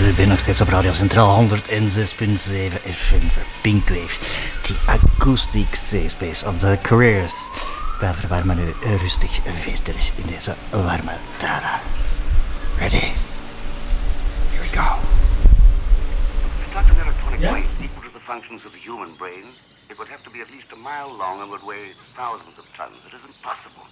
u bent nog steeds op Radio Centraal 106.7 FM voor Pinkwave. The acoustic safe space of the careers. Wij verwarmen u rustig verder in deze warme dagen. Ready? Here we go. Struck an electronic wave equal to the functions of the human brain, it would have to be at least a mile long and would weigh thousands of tons. It is impossible.